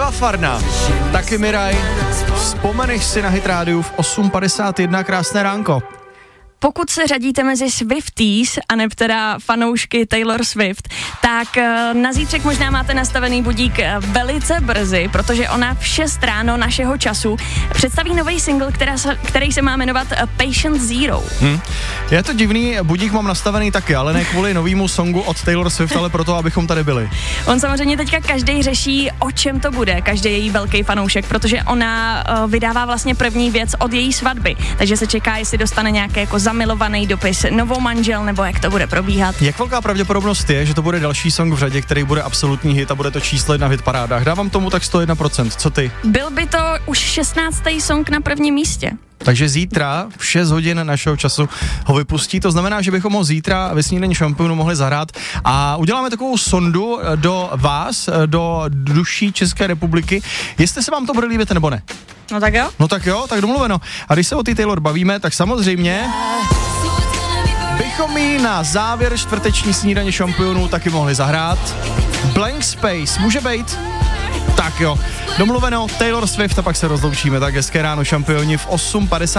Nova Farna, taky Miraj, vzpomeneš si na Hit Radio v 8:51, krásné ránko. Pokud se řadíte mezi Swifties, aneb teda fanoušky Taylor Swift, tak na zítřek možná máte nastavený budík velice brzy, protože ona v 6 ráno našeho času představí nový single, který se má jmenovat Patient Zero. Je to divný, budík mám nastavený taky, ale ne kvůli novýmu songu od Taylor Swift, ale proto, abychom tady byli. On samozřejmě teďka každý řeší, o čem to bude, každý její velký fanoušek, protože ona vydává vlastně první věc od její svatby, takže se čeká, jestli dostane nějaké jako zamilovaný dopis novou manžel, nebo jak to bude probíhat. Jak velká pravděpodobnost je, že to bude další song v řadě, který bude absolutní hit a bude to číslo 1 v hitparádách? Dávám tomu tak 101%. Co ty? Byl by to už 16. song na prvním místě. Takže zítra v 6 hodin našeho času ho vypustí, to znamená, že bychom ho zítra ve Snídani šampionů mohli zahrát a uděláme takovou sondu do vás, do duší České republiky, jestli se vám to bude líbit nebo ne. No tak jo. No tak jo, tak domluveno. A když se o té Taylor bavíme, tak samozřejmě bychom jí na závěr čtvrteční Snídaně šampionů taky mohli zahrát. Blank Space, může být? Tak jo, domluveno, Taylor Swift a pak se rozloučíme, tak hezké ráno šampioni v 8:50.